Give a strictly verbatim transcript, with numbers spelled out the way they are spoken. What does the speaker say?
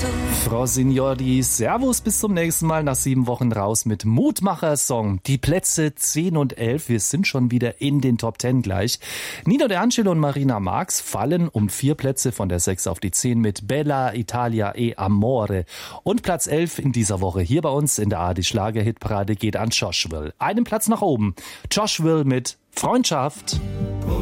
Frau Signori, Servus, bis zum nächsten Mal. Nach sieben Wochen raus mit Mutmacher-Song. Die Plätze zehn und elf, wir sind schon wieder in den Top zehn gleich. Nino De Angelo und Marina Marx fallen um vier Plätze von der sechs auf die zehn mit Bella Italia e Amore. Und Platz elf in dieser Woche hier bei uns in der A R D Schlager-Hitparade geht an Joshua. Einen Platz nach oben. Joshua mit Freundschaft.